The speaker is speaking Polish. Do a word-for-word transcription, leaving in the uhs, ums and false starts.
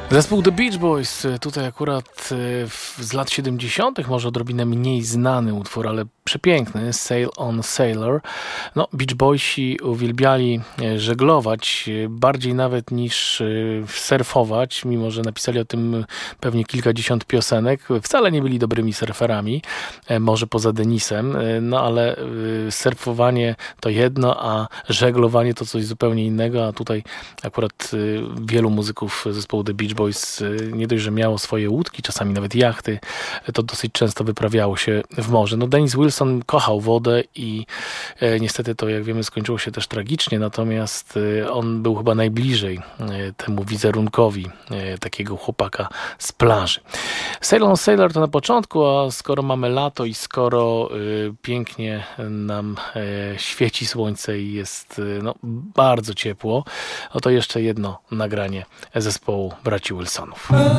Zespół The Beach Boys, tutaj akurat z lat siedemdziesiątych, może odrobinę mniej znany utwór, ale przepiękny, Sail on Sailor. No, Beach Boysi uwielbiali żeglować, bardziej nawet niż surfować, mimo że napisali o tym pewnie kilkadziesiąt piosenek. Wcale nie byli dobrymi surferami, może poza Denisem, no ale surfowanie to jedno, a żeglowanie to coś zupełnie innego, a tutaj akurat wielu muzyków zespołu The Beach Boys nie dość, że miało swoje łódki, czasami nawet jachty, to dosyć często wyprawiało się w morze. No, Dennis Wilson kochał wodę i e, niestety to, jak wiemy, skończyło się też tragicznie, natomiast e, on był chyba najbliżej e, temu wizerunkowi e, takiego chłopaka z plaży. Sail on Sailor to na początku, a skoro mamy lato i skoro e, pięknie nam e, świeci słońce i jest e, no, bardzo ciepło, oto jeszcze jedno nagranie zespołu braci Wilsonów.